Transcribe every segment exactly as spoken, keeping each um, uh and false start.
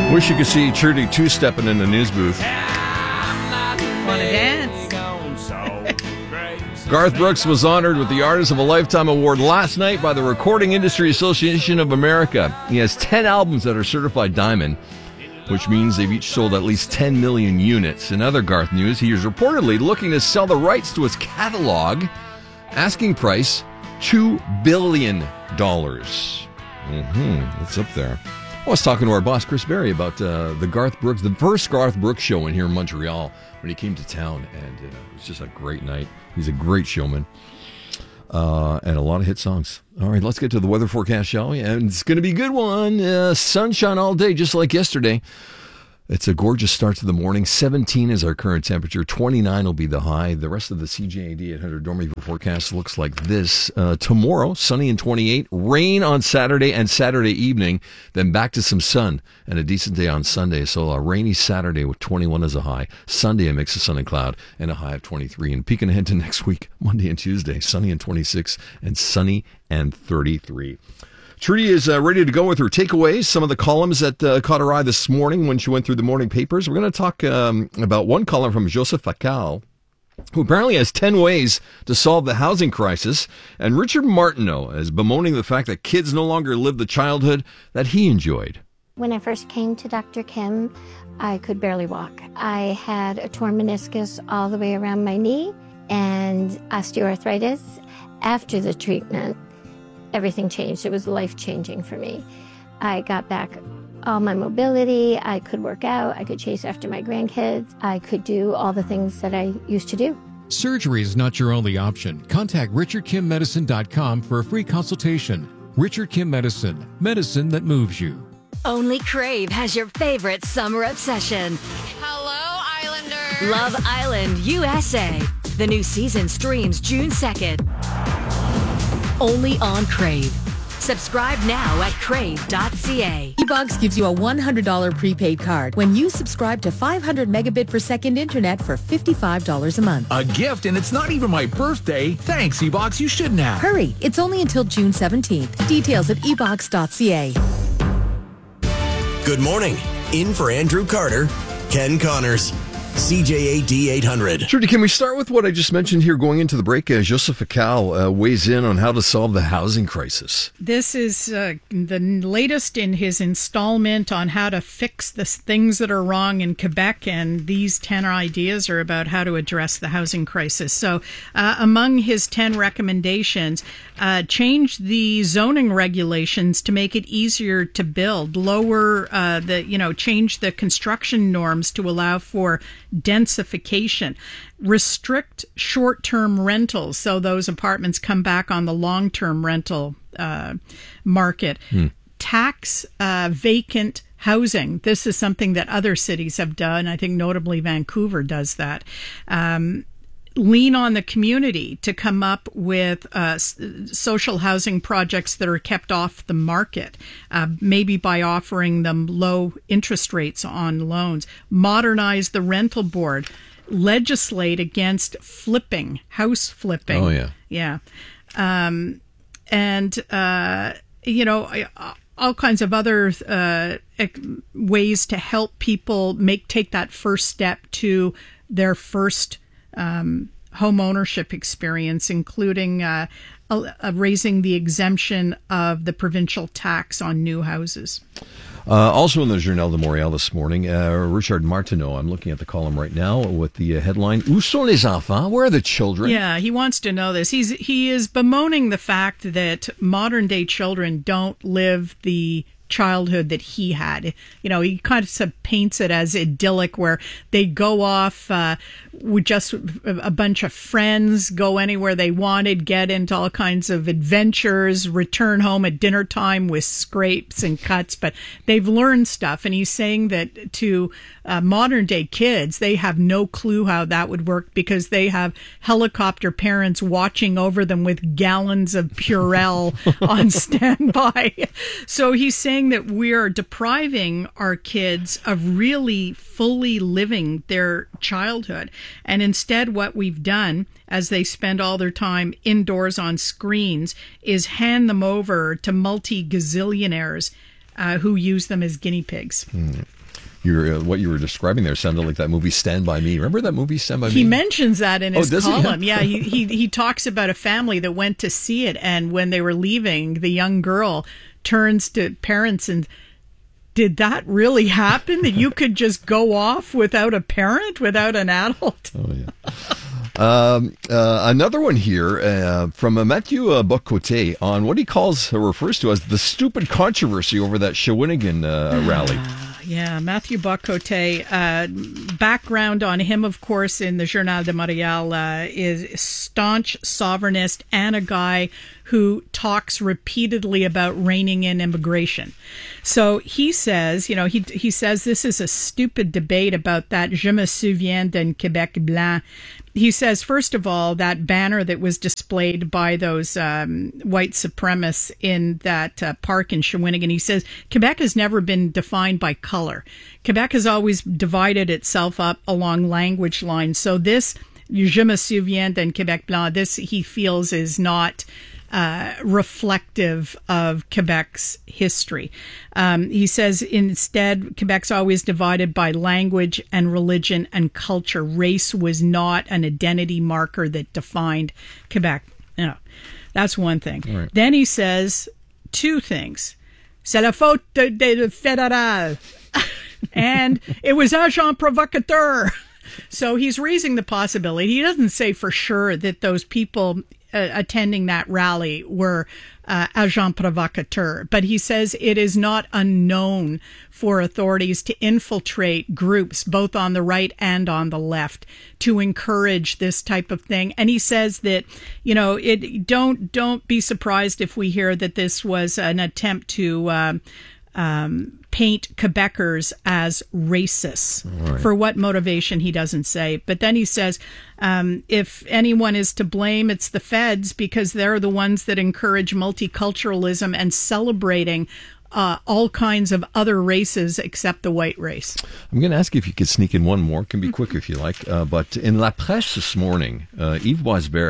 Wish you could see Trudy two-stepping in the news booth. Want to dance? Garth Brooks was honored with the Artist of a Lifetime Award last night by the Recording Industry Association of America. He has ten albums that are certified diamond, which means they've each sold at least ten million units. In other Garth news, he is reportedly looking to sell the rights to his catalog. Asking price, two billion dollars. Mm-hmm. It's up there. I was talking to our boss, Chris Berry, about uh, the Garth Brooks, the first Garth Brooks show in here in Montreal when he came to town, and uh, it was just a great night. He's a great showman, uh, and a lot of hit songs. All right, let's get to the weather forecast, shall we? And it's going to be a good one. Uh, sunshine all day, just like yesterday. It's a gorgeous start to the morning. seventeen is our current temperature. twenty-nine will be the high. The rest of the C J A D eight hundred Dormiville forecast looks like this. Uh, tomorrow, sunny and twenty-eight. Rain on Saturday and Saturday evening. Then back to some sun and a decent day on Sunday. So a rainy Saturday with twenty-one as a high. Sunday, a mix of sun and cloud and a high of twenty-three. And peeking ahead to next week, Monday and Tuesday, sunny and twenty-six and sunny and thirty-three. Trudy is uh, ready to go with her takeaways, some of the columns that uh, caught her eye this morning when she went through the morning papers. We're going to talk um, about one column from Joseph Facal, who apparently has ten ways to solve the housing crisis, and Richard Martineau is bemoaning the fact that kids no longer live the childhood that he enjoyed. When I first came to Doctor Kim, I could barely walk. I had a torn meniscus all the way around my knee and osteoarthritis. After the treatment, everything changed. It was life-changing for me. I got back all my mobility. I could work out. I could chase after my grandkids. I could do all the things that I used to do. Surgery is not your only option. Contact richard kim medicine dot com for a free consultation. Richard Kim Medicine, medicine that moves you. Only Crave has your favorite summer obsession. Hello, Islanders. Love Island, U S A. The new season streams June second. Only on Crave. Subscribe now at crave dot c a. E-Box gives you a one hundred dollars prepaid card when you subscribe to five hundred megabit per second internet for fifty-five dollars a month. A gift, and it's not even my birthday. Thanks, E-Box. You shouldn't have. Hurry. It's only until June seventeenth. Details at e box dot c a. Good morning. In for Andrew Carter, Ken Connors. C J A D eight hundred. Trudy, can we start with what I just mentioned here going into the break? Uh, Joseph Facal uh, weighs in on how to solve the housing crisis. This is uh, the latest in his installment on how to fix the things that are wrong in Quebec, and these ten ideas are about how to address the housing crisis. So uh, among his ten recommendations, uh, change the zoning regulations to make it easier to build, lower uh, the, you know, change the construction norms to allow for densification, restrict short-term rentals so those apartments come back on the long-term rental uh, market, hmm. tax uh, vacant housing. This is something that other cities have done. I think notably Vancouver does that. Um, lean on the community to come up with uh, social housing projects that are kept off the market, uh, maybe by offering them low interest rates on loans. Modernize the rental board. Legislate against flipping, house flipping. Oh, yeah. Yeah. Um, and, uh, you know, all kinds of other uh, ways to help people make take that first step to their first Um, home ownership experience, including uh, uh, raising the exemption of the provincial tax on new houses. Uh, also in the Journal de Montréal this morning, uh, Richard Martineau. I'm looking at the column right now with the uh, headline, Où sont les enfants? Where are the children? Yeah, he wants to know this. He's He is bemoaning the fact that modern-day children don't live the childhood that he had. You know, he kind of paints it as idyllic, where they go off uh, with just a bunch of friends, go anywhere they wanted, get into all kinds of adventures, return home at dinner time with scrapes and cuts, but they've learned stuff. And he's saying that to uh, modern day kids, they have no clue how that would work because they have helicopter parents watching over them with gallons of Purell on standby. So he's saying that we are depriving our kids of really fully living their childhood. And instead, what we've done, as they spend all their time indoors on screens, is hand them over to multi-gazillionaires uh, who use them as guinea pigs. Mm. You're, uh, what you were describing there sounded like that movie Stand By Me. Remember that movie Stand By He Me? mentions that in his oh, does column. He? Yeah, he, he he talks about a family that went to see it, and when they were leaving, the young girl turns to parents and, did that really happen? That you could just go off without a parent, without an adult? Oh, yeah. Um, uh, another one here uh, from uh, Matthew uh, Bocoté on what he calls or refers to as the stupid controversy over that Shawinigan uh, rally. Yeah, Matthew Bocoté. Uh, background on him, of course, in the Journal de Montréal uh, is staunch sovereignist and a guy who talks repeatedly about reining in immigration. So he says, you know, he he says this is a stupid debate about that Je me souviens d'un Québec blanc. He says, first of all, that banner that was displayed by those um, white supremacists in that uh, park in Shawinigan, he says, Quebec has never been defined by color. Quebec has always divided itself up along language lines. So this, Je me souviens d'un Québec blanc, this he feels is not Uh, reflective of Quebec's history. Um, he says instead, Quebec's always divided by language and religion and culture. Race was not an identity marker that defined Quebec. You know, that's one thing. Right. Then he says two things. C'est la faute de, de fédéral. And it was agent provocateur. So he's raising the possibility. He doesn't say for sure that those people uh, attending that rally were uh, agent provocateur, but he says it is not unknown for authorities to infiltrate groups both on the right and on the left to encourage this type of thing. And he says that, you know, it don't don't be surprised if we hear that this was an attempt to um, um, paint Quebecers as racists. Right. For what motivation, he doesn't say. But then he says, um, if anyone is to blame, it's the feds, because they're the ones that encourage multiculturalism and celebrating Uh, all kinds of other races except the white race. I'm going to ask you if you could sneak in one more. It can be quick if you like. Uh, but in La Presse this morning, uh, Yves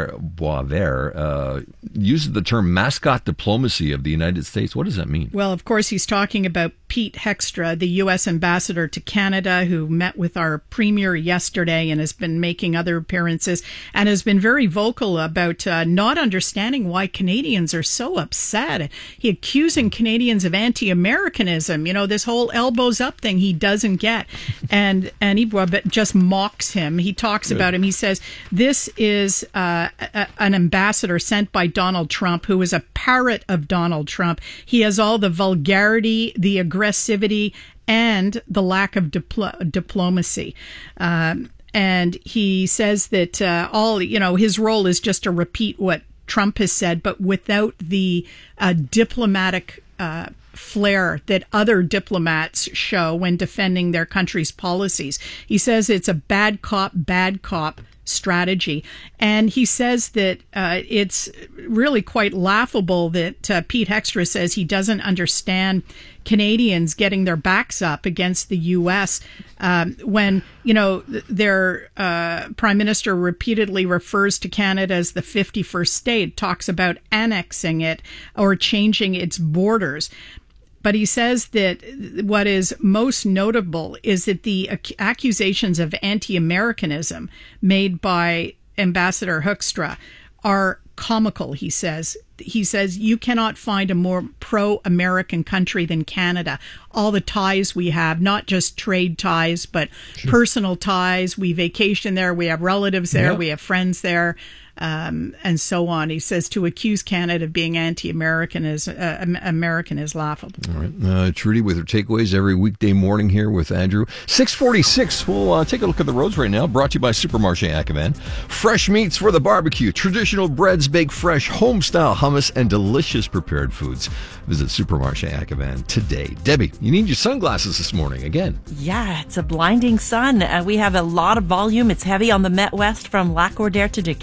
Boisvert uh, uses the term mascot diplomacy of the United States. What does that mean? Well, of course, he's talking about Pete Hegstra, the U S ambassador to Canada, who met with our premier yesterday and has been making other appearances and has been very vocal about uh, not understanding why Canadians are so upset. He accusing Canadians of anti-Americanism, you know, this whole elbows up thing he doesn't get. And and he just mocks him. He talks Good. about him. He says, this is uh, a, an ambassador sent by Donald Trump, who is a parrot of Donald Trump. He has all the vulgarity, the aggressivity, and the lack of diplo- diplomacy. Um, and he says that uh, all, you know, his role is just to repeat what Trump has said, but without the uh, diplomatic uh, flair that other diplomats show when defending their country's policies. He says it's a bad cop, bad cop strategy. And he says that uh, it's really quite laughable that uh, Pete Hegstra says he doesn't understand Canadians getting their backs up against the U S um, when, you know, their uh, prime minister repeatedly refers to Canada as the fifty-first state, talks about annexing it or changing its borders. But he says that what is most notable is that the ac- accusations of anti-Americanism made by Ambassador Hegstra are comical, he says. He says you cannot find a more pro-American country than Canada. All the ties we have, not just trade ties, but sure. personal ties. We vacation there. We have relatives there. Yep. We have friends there. Um, and so on. He says to accuse Canada of being anti-American is uh, American is laughable. All right, uh, Trudy with her takeaways every weekday morning here with Andrew. six forty-six. We'll uh, take a look at the roads right now. Brought to you by Supermarché Ackevan. Fresh meats for the barbecue, traditional breads baked fresh, home-style hummus, and delicious prepared foods. Visit Supermarché Ackevan today. Debbie, you need your sunglasses this morning again. Yeah, it's a blinding sun. Uh, we have a lot of volume. It's heavy on the Met West from Lac-Ordère to Décarie.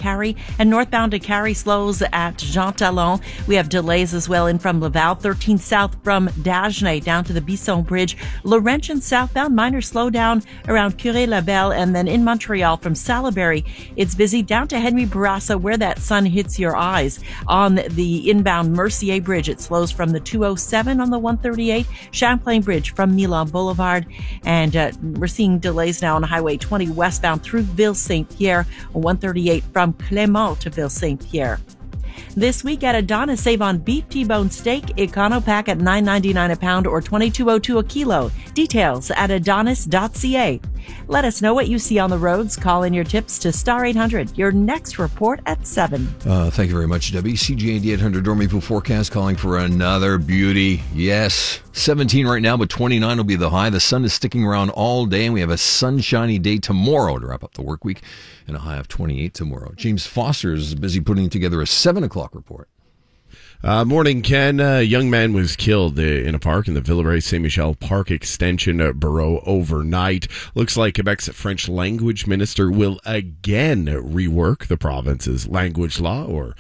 And northbound to Carrie slows at Jean Talon. We have delays as well in from Laval. thirteen south from Dagenais down to the Bisson Bridge. Laurentian southbound, minor slowdown around Curé-Labelle. And then in Montreal from Salaberry, it's busy down to Henry Bourassa where that sun hits your eyes. On the inbound Mercier Bridge, it slows from the two oh seven on the one thirty-eight. Champlain Bridge from Milan Boulevard. And uh, we're seeing delays now on Highway twenty westbound through Ville-Saint-Pierre, one thirty-eight from Clément to Ville-Saint-Pierre. This week at Adonis, save on beef T-bone steak, Econo Pack at nine ninety-nine a pound or twenty-two oh two a kilo. Details at adonis dot c a. Let us know what you see on the roads. Call in your tips to Star eight hundred. Your next report at seven. Uh, thank you very much, Debbie. C J A D eight hundred Dormez-vous forecast calling for another beauty. Yes, seventeen right now, but twenty-nine will be the high. The sun is sticking around all day, and we have a sunshiny day tomorrow to wrap up the work week, and a high of twenty-eight tomorrow. James Foster is busy putting together a seven o'clock report. Uh, morning, Ken. A young man was killed uh, in a park in the Villeray-Saint-Michel Park Extension uh, Borough overnight. Looks like Quebec's French language minister will again rework the province's language law, or